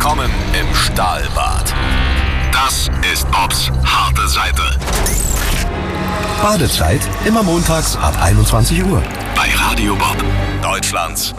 Willkommen im Stahlbad. Das ist Bobs harte Seite. Badezeit immer montags ab 21 Uhr. Bei Radio Bob, Deutschlands